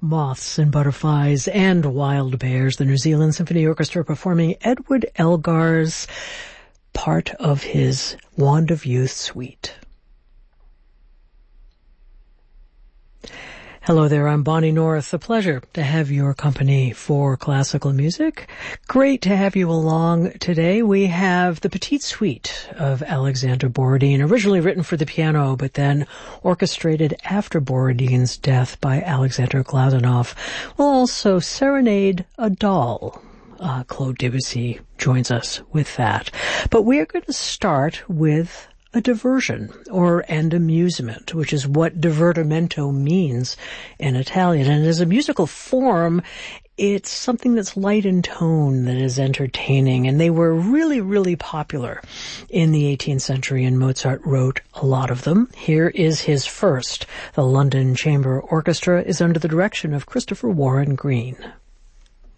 Moths and Butterflies and Wild Bears, the New Zealand Symphony Orchestra performing Edward Elgar's part of his Wand of Youth suite. Hello there, I'm Bonnie North. A pleasure to have your company for classical music. Great to have you along today. We have the Petite Suite of Alexander Borodin, originally written for the piano, but then orchestrated after Borodin's death by Alexander Glazunov. We'll also serenade a doll. Claude Debussy joins us with that. But we're going to start with a diversion and amusement, which is what divertimento means in Italian. And as a musical form, it's something that's light in tone, that is entertaining. And they were really, really popular in the 18th century, and Mozart wrote a lot of them. Here is his first. The London Chamber Orchestra is under the direction of Christopher Warren Green.